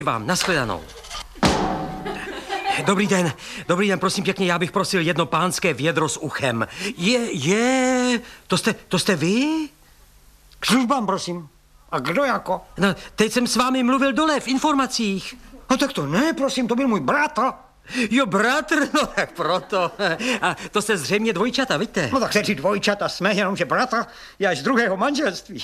vám, nashledanou. Dobrý den, prosím pěkně, já bych prosil jedno pánské vědro s uchem. To jste vy? K službám, prosím. A kdo jako? No, teď jsem s vámi mluvil dole v informacích. No tak to ne, prosím, to byl můj bratr. Jo, bratr, no tak proto. A to jste zřejmě dvojčata, vidíte? No tak řeči dvojčata jsme, jenomže bratr je až z druhého manželství.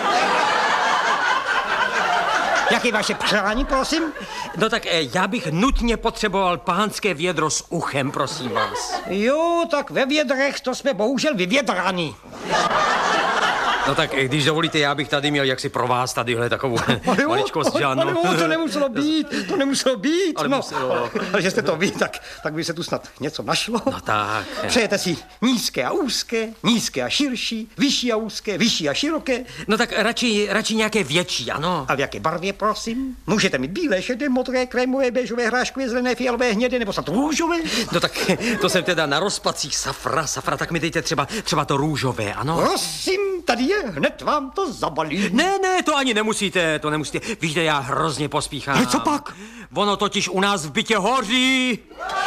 Jaké vaše přání, prosím? No tak já bych nutně potřeboval pánské vědro s uchem, prosím vás. Jo, tak ve vědrech to jsme bohužel vyvědrani. No tak, když dovolíte, já bych tady měl jaksi pro vás tadyhle takovou maličkost žádnou. To nemuselo být, Ale no. muselo. Ale že jste to ví, tak by se tu snad něco našlo. No tak. Přejete si nízké a úzké, nízké a širší, vyšší a úzké, vyšší a široké. No tak radši nějaké větší, ano. A v jaké barvě, prosím? Můžete mít bílé, šedé, modré, krémové, béžové, hráškové, zelené, fialové, hnědé nebo snad růžové? No tak to jsem teda na rozpacích safra, tak mi dejte třeba to růžové, ano? Prosím, tady je, hned vám to zabalím. Ne, to ani nemusíte, Víte, já hrozně pospíchám. Ale co pak? Ono totiž u nás v bytě hoří.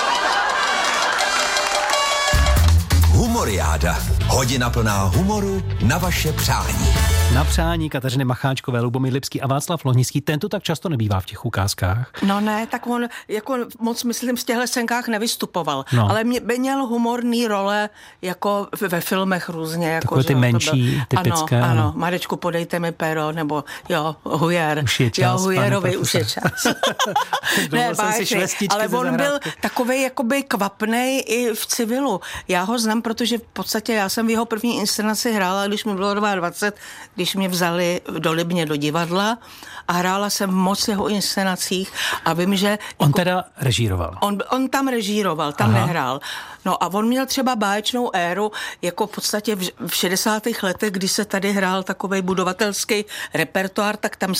Humoriáda. Hodina plná humoru na vaše přání. Na přání Kateřiny Macháčkové, Lubomír Lipský a Václav Lohnický. Ten tu tak často nebývá v těch ukázkách. No ne, tak on jako moc, myslím, v těchto scénkách nevystupoval. No. Ale měl humorný role jako ve filmech různě. Jako, takové ty menší, typické. Ano, Marečku, podejte mi pero, nebo Hujer. Už je čas, Hujerovi už je čas. Ne, báječný, ale on byl takovej jakoby kvapnej i v civilu. Já ho znám, protože v podstatě já jsem v jeho první inscenaci hrála, když mi bylo 22, když mě vzali do Libně do divadla a hrála jsem moc jeho inscenacích a vím, že... On teda režíroval. On tam režíroval, tam nehrál. No a on měl třeba báječnou éru, jako v podstatě v 60. letech, kdy se tady hrál takovej budovatelský repertoár, tak tam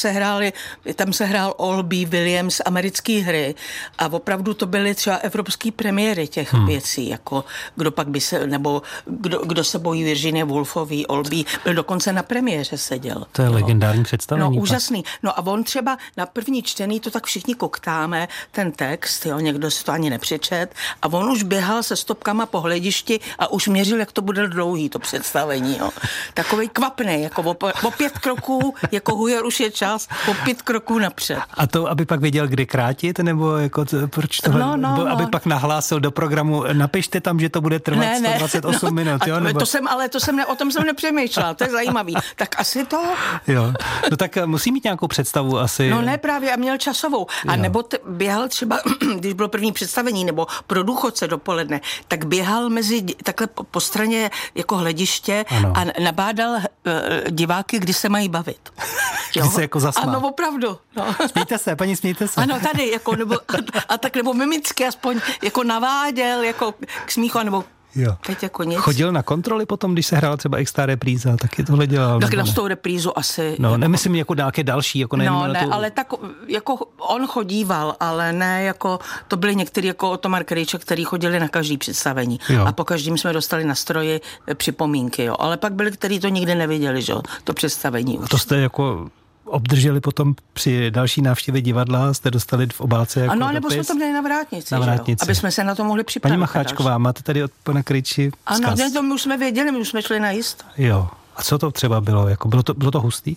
se hrál Olby, Williams, americké hry a opravdu to byly třeba evropské premiéry těch věcí, jako kdo pak by se, nebo kdo se bojí Virginie Woolfový, Olby, byl dokonce na premiéře seděl. To je legendární představení. No úžasný. No a on třeba na první čtení, to tak všichni koktáme, ten text, někdo si to ani nepřečet a on už běhal se stopkama po hledišti a už měřil, jak to bude dlouhý, to představení. Jo. Takovej kvapnej, jako o 5 kroků, jako Hujer už je čas, o 5 kroků napřed. A to, aby pak věděl, kdy krátit, nebo jako proč to, aby pak nahlásil do programu, napište tam, že to bude trvat 128 minut, jo? Nebo... O tom jsem nepřemýšlela, to je zajímavý. Tak asi to... Jo. No tak musí mít nějakou představu asi. No ne právě, a měl časovou. A nebo běhal třeba, když bylo první představení, nebo pro důchodce dopoledne, tak běhal mezi takhle po straně jako hlediště a nabádal diváky, kdy se mají bavit. Kdy se jako zasmál. Ano, opravdu. No. Smejte se. Ano, tady, jako, nebo mimicky aspoň jako naváděl jako k smíchu, nebo jo. Teď jako nic. Chodil na kontroly potom, když se hrál třeba extra repríza, taky tohle dělal. Tak na s tou reprízu asi. No, nemyslím jako nějaké další, jako no, ne, ale tak jako on chodíval, ale ne jako, to byli někteří jako Otomar Krejček, který chodili na každý představení. Jo. A po každým jsme dostali na stroji připomínky, jo. Ale pak byli, kteří to nikdy neviděli, že jo, to představení už. A to jste jako obdrželi potom při další návštěvě divadla, jste dostali v obálce jako ano, nebo dopis? jsme to měli na vrátnici, vrátnici. Aby jsme se na to mohli připravit. Paní Macháčková, máte tady od pana Krejči vzkaz? Ano, to my už jsme věděli, my už jsme šli na jisto. Jo. A co to třeba bylo? Jako bylo to hustý?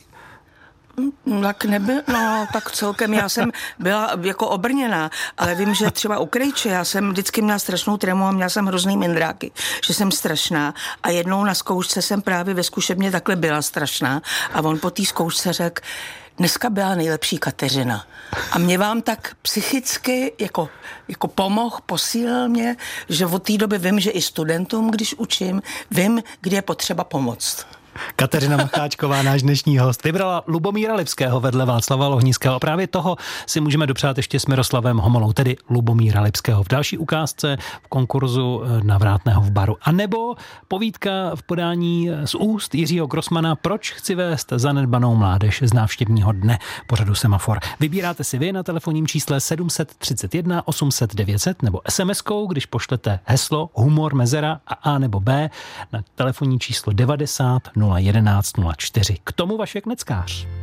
Tak tak celkem já jsem byla jako obrněná, ale vím, že třeba u Krejče já jsem vždycky měla strašnou trému a měla jsem hrozný mindráky, že jsem strašná a jednou na zkoušce jsem právě ve zkušebně takhle byla strašná a on po té zkoušce řekl, dneska byla nejlepší Kateřina. A mě vám tak psychicky jako pomohl, posílil mě, že od té doby vím, že i studentům, když učím, vím, kdy je potřeba pomoct. Kateřina Macháčková, náš dnešní host, vybrala Lubomíra Lipského vedle Václava Lohnického. A právě toho si můžeme dopřát ještě s Miroslavem Homolou, tedy Lubomíra Lipského v další ukázce v konkurzu na Vrátného v baru. A nebo povídka v podání z úst Jiřího Grossmana Proč chci vést zanedbanou mládež z návštěvního dne pořadu Semafor. Vybíráte si vy na telefonním čísle 731 800 900 nebo SMS-kou, když pošlete heslo humor mezera a nebo B na telefonní číslo 90 011 04. K tomu Vašek Neckář.